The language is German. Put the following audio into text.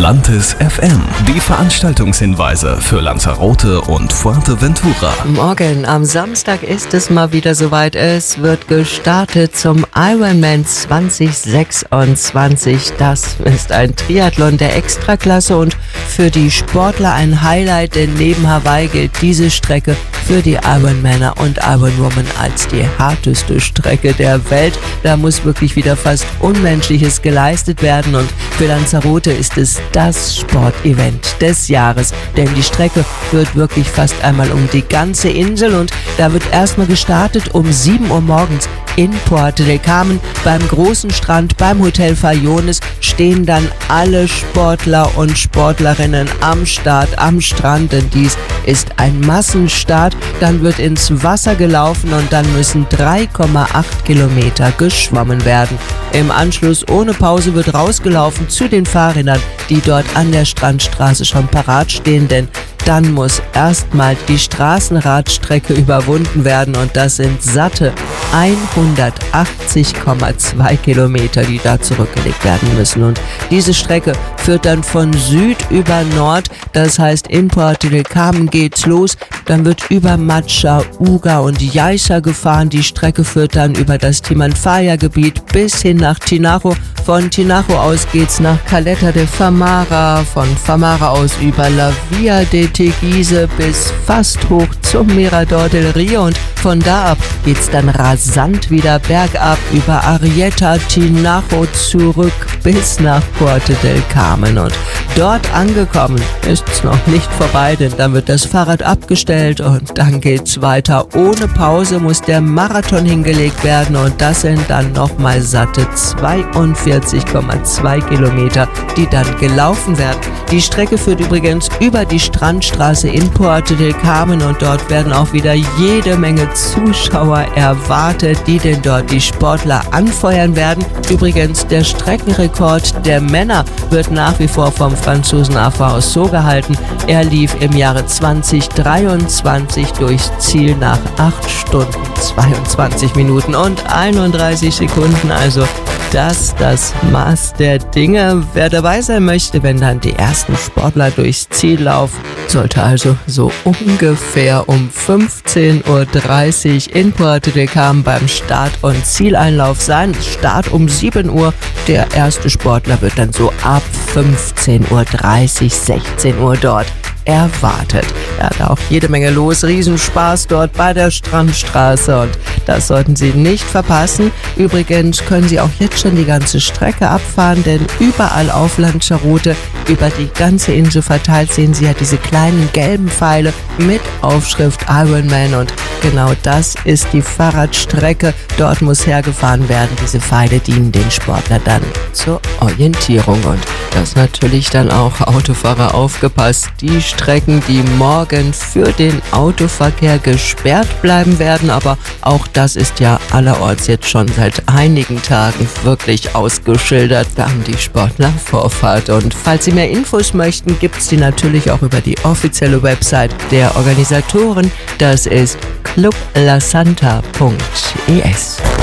Atlantis FM. Die Veranstaltungshinweise für Lanzarote und Fuerteventura. Morgen am Samstag ist es mal wieder soweit. Es wird gestartet zum Ironman 2026. Das ist ein Triathlon der Extraklasse und für die Sportler ein Highlight, denn neben Hawaii gilt diese Strecke für die Ironmaner und Ironwomen als die härteste Strecke der Welt. Da muss wirklich wieder fast Unmenschliches geleistet werden und für Lanzarote ist es das Sportevent des Jahres, denn die Strecke führt wirklich fast einmal um die ganze Insel und da wird erstmal gestartet um 7 Uhr morgens in Puerto del Carmen. Beim großen Strand, beim Hotel Farallones stehen dann alle Sportler und Sportlerinnen am Start, am Strand, denn dies ist ein Massenstart. Dann wird ins Wasser gelaufen und dann müssen 3,8 Kilometer geschwommen werden. Im Anschluss ohne Pause wird rausgelaufen zu den Fahrrädern, die dort an der Strandstraße schon parat stehen, denn dann muss erstmal die Straßenradstrecke überwunden werden und das sind satte 180,2 Kilometer, die da zurückgelegt werden müssen. Und diese Strecke führt dann von Süd über Nord, das heißt in Puerto del Carmen geht's los, dann wird über Macha, Uga und Yaiza gefahren. Die Strecke führt dann über das Timanfaya-Gebiet bis hin nach Tinajo. Von Tinajo aus geht's nach Caleta de Famara, von Famara aus über La Via de Teguise bis fast hoch zum Mirador del Rio und von da ab geht's dann rasant wieder bergab über Arrieta, Tinajo zurück bis nach Puerto del Carmen und dort angekommen ist's noch nicht vorbei, denn dann wird das Fahrrad abgestellt und dann geht's weiter. Ohne Pause muss der Marathon hingelegt werden und das sind dann nochmal satte 42,2 Kilometer, die dann gelaufen werden. Die Strecke führt übrigens über die Strandstraße in Puerto del Carmen und dort werden auch wieder jede Menge Zuschauer erwartet, die denn dort die Sportler anfeuern werden. Übrigens, der Streckenrekord der Männer wird nach wie vor vom Franzosen Arthur Aussot gehalten. Er lief im Jahre 2023 durchs Ziel nach 8 Stunden, 22 Minuten und 31 Sekunden. Also das Maß der Dinge. Wer dabei sein möchte, wenn dann die ersten Sportler durchs Ziel laufen, sollte also so ungefähr um 15:30 Uhr in Puerto del Carmen beim Start- und Zieleinlauf sein. Start um 7 Uhr. Der erste Sportler wird dann so ab 15:30 Uhr, 16 Uhr dort erwartet. Ja, da auch jede Menge los, Riesenspaß dort bei der Strandstraße und das sollten Sie nicht verpassen. Übrigens können Sie auch jetzt schon die ganze Strecke abfahren, denn überall auf Lanzarote, über die ganze Insel verteilt, sehen Sie ja diese kleinen gelben Pfeile mit Aufschrift Ironman und genau das ist die Fahrradstrecke. Dort muss hergefahren werden. Diese Pfeile dienen den Sportler dann zur Orientierung und das natürlich dann auch Autofahrer aufgepasst. Die Strecken, die morgen für den Autoverkehr gesperrt bleiben werden, aber auch das ist ja allerorts jetzt schon seit einigen Tagen wirklich ausgeschildert. Da haben die Sportler Vorfahrt und falls Sie mehr Infos möchten, gibt's die natürlich auch über die offizielle Website der Organisatoren. Das ist clublasanta.es.